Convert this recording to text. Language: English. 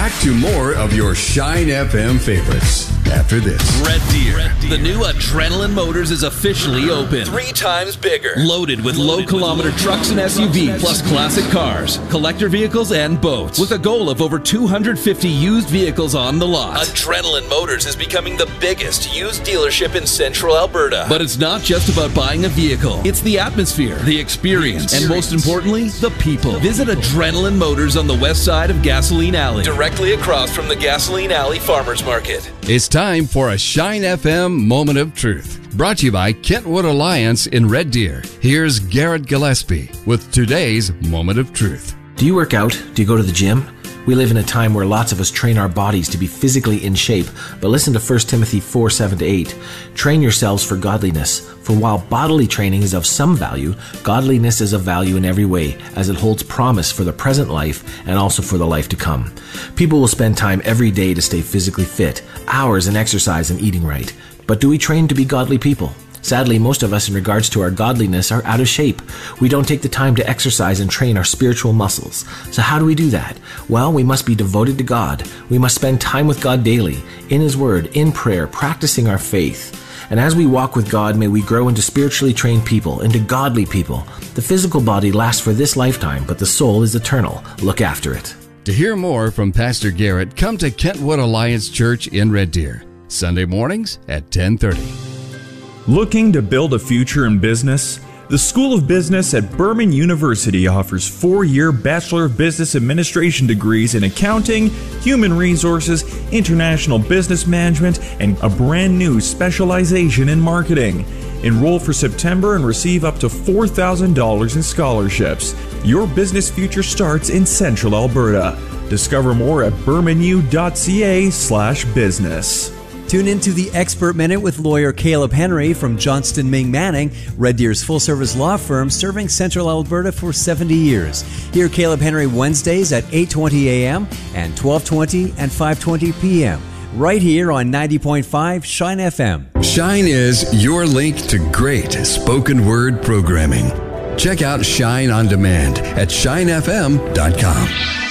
Back to more of your Shine FM favorites after this. Red Deer. The new Adrenaline Motors is officially open. 3 times bigger. Loaded with low-kilometer trucks and SUVs, plus classic cars, collector vehicles, and boats. With a goal of over 250 used vehicles on the lot. Adrenaline Motors is becoming the biggest used dealership in Central Alberta. But it's not just about buying a vehicle. It's the atmosphere, the experience, and most importantly, the people. Visit Adrenaline Motors on the west side of Gasoline Alley, directly across from the Gasoline Alley Farmers Market. It's time for a Shine FM Moment of Truth. Brought to you by Kentwood Alliance in Red Deer. Here's Garrett Gillespie with today's Moment of Truth. Do you work out? Do you go to the gym? We live in a time where lots of us train our bodies to be physically in shape, but listen to 1 Timothy 4:7-8. Train yourselves for godliness, for while bodily training is of some value, godliness is of value in every way, as it holds promise for the present life and also for the life to come. People will spend time every day to stay physically fit, hours in exercise and eating right. But do we train to be godly people? Sadly, most of us in regards to our godliness are out of shape. We don't take the time to exercise and train our spiritual muscles. So how do we do that? Well, we must be devoted to God. We must spend time with God daily, in His Word, in prayer, practicing our faith. And as we walk with God, may we grow into spiritually trained people, into godly people. The physical body lasts for this lifetime, but the soul is eternal. Look after it. To hear more from Pastor Garrett, come to Kentwood Alliance Church in Red Deer, Sunday mornings at 10:30. Looking to build a future in business? The School of Business at Burman University offers 4-year Bachelor of Business Administration degrees in accounting, human resources, international business management, and a brand new specialization in marketing. Enroll for September and receive up to $4,000 in scholarships. Your business future starts in Central Alberta. Discover more at burmanu.ca/business. Tune into the Expert Minute with lawyer Caleb Henry from Johnston Ming Manning, Red Deer's full-service law firm serving Central Alberta for 70 years. Hear Caleb Henry Wednesdays at 8:20 a.m. and 12:20 and 5:20 p.m. right here on 90.5 Shine FM. Shine is your link to great spoken word programming. Check out Shine on Demand at shinefm.com.